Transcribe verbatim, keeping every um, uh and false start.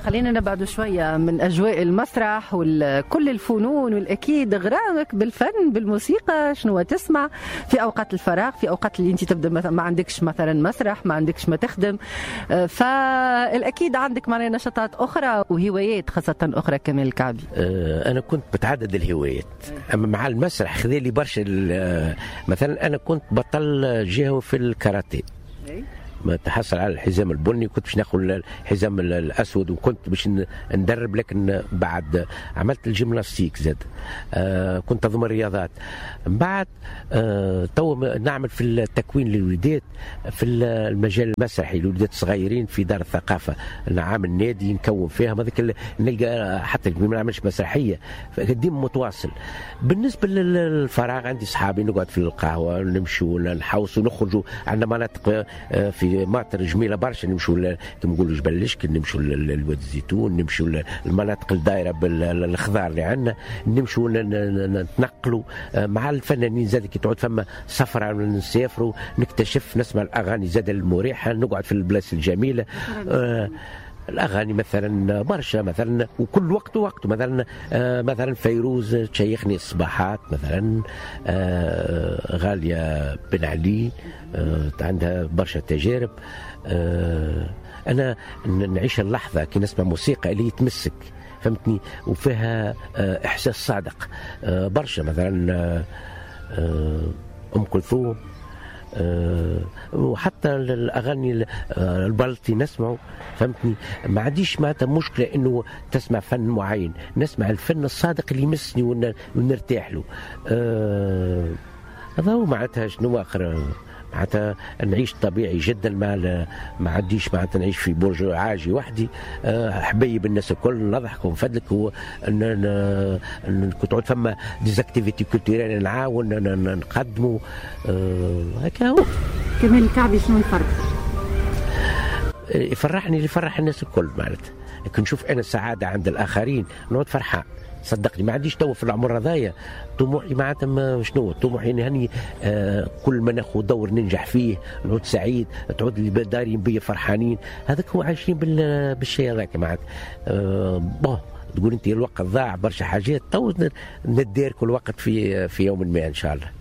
خلينا نبعد شوية من أجواء المسرح وكل الفنون، والأكيد غرامك بالفن بالموسيقى. شنو تسمع في أوقات الفراغ، في أوقات اللي أنت تبدأ مثلا ما عندكش مثلا مسرح، ما عندكش ما تخدم، فالأكيد عندك معنا نشاطات أخرى وهوايات خاصة أخرى كمان الكعبي؟ أنا كنت بتعدد الهوايات، أما مع المسرح خذالي برشا. مثلا أنا كنت بطل جهوي في الكاراتيه، ما تحصل على الحزام البني، كنت باش ناخذ الحزام الاسود، وكنت باش ندرب، لكن بعد عملت الجيمناستيك زاد. آه كنت اضم الرياضات. من بعد آه تو نعمل في التكوين للوليدات في المجال المسرحي، الوليدات الصغيرين في دار الثقافه، نعمل نادي نكون فيها هذاك، نلقى حتى ما نعملش مسرحيه ديما متواصل. بالنسبه للفراغ عندي صحابي نقعد في القهوه، نمشوا نحوسوا، نخرجوا. عندنا مناطق في ماطر جميله برشا، نمشوا كما نقولوا جبل لشكن، نمشوا للواد الزيتون، نمشوا المناطق الدائره بالخضار اللي عندنا، نمشوا نتنقلوا مع الفنانين زاد. كي تعود فما سفره نسافروا، نكتشف، نسمع الاغاني زاد المريحه، نقعد في البلاصه الجميله. آه الاغاني مثلا برشا، مثلا وكل وقت ووقته. مثلا آه مثلا فيروز تشيخني الصباحات، مثلا آه غاليه بن علي آه عندها برشا تجارب. آه انا نعيش اللحظه كي نسمع موسيقى اللي تمسك، فهمتني، وفيها آه احساس صادق. آه برشا مثلا آه ام كلثوم، أه وحتى الاغاني البلطي نسمعه، فهمتني. ما عنديش معناتها مشكله انه تسمع فن معين، نسمع الفن الصادق اللي يمسني ونرتاح له. أه هذا هو معناتها. شنو اخر معناتها نعيش طبيعي جدا، ما ما عنديش معناتها نعيش في برج عاجي وحدي. أه حبيب الناس الكل، نضحك ونفدلك، كنت تعود فما ديزاكتيفيتي كولتوريال نعاون نقدموا. أه هكا هو. كمان الكعبي شنو الفرق؟ يفرحني اللي يفرح الناس الكل معناتها. كي نشوف انا السعاده عند الاخرين نقعد فرحان، صدقني. ما عنديش تو في العمر هذايا طموحي معناتها شنو طموحي اني آه كل ما ناخذ دور ننجح فيه نعود سعيد، تعود اللي دارين بيا فرحانين. هذاك هو عايشين بالشيء هذاك معناتها. آه بون تقول انت الوقت ضاع برشا حاجات، تو ندير كل وقت في في يوم ما ان شاء الله.